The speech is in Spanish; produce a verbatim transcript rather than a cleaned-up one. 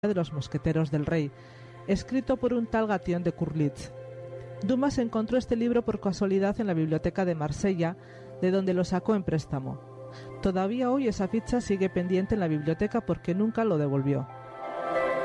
de los mosqueteros del rey, escrito por un tal Gatien de Curlitz. Dumas encontró este libro por casualidad en la biblioteca de Marsella, de donde lo sacó en préstamo. Todavía hoy esa ficha sigue pendiente en la biblioteca porque nunca lo devolvió.